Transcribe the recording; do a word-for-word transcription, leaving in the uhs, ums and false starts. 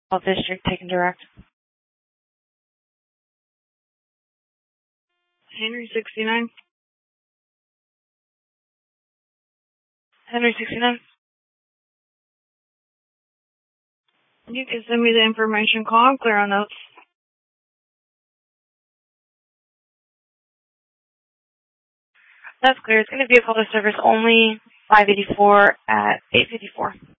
All district taken direct. Henry sixty-nine. Henry sixty-nine. You can send me the information. Call. I'm clear on those. That's clear. It's going to be a call to service only five eighty-four at eight fifty-four.